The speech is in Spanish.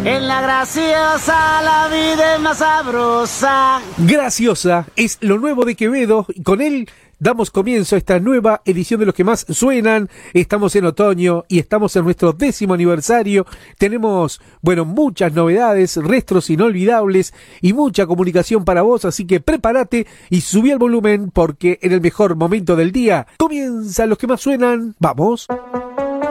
En la graciosa la vida es más sabrosa. Graciosa es lo nuevo de Quevedo y con él damos comienzo a esta nueva edición de Los que más suenan. Estamos en otoño y estamos en nuestro 10º aniversario. Tenemos, muchas novedades, rostros inolvidables y mucha comunicación para vos, así que prepárate y subí el volumen porque en el mejor momento del día comienzan Los que más suenan. ¡Vamos!